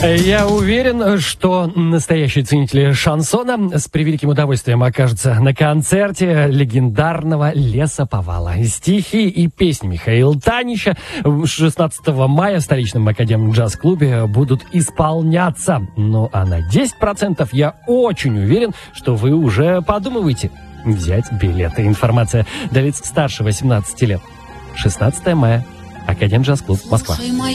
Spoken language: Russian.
Я уверен, что настоящие ценители шансона с превеликим удовольствием окажутся на концерте легендарного Лесоповала. Стихи и песни Михаила Танича 16 мая в столичном Академ-джаз-клубе будут исполняться. Ну а на 10% я очень уверен, что вы уже подумываете взять билеты. Информация для лиц старше 18 лет. 16 мая. Академ-джаз-клуб, Москва.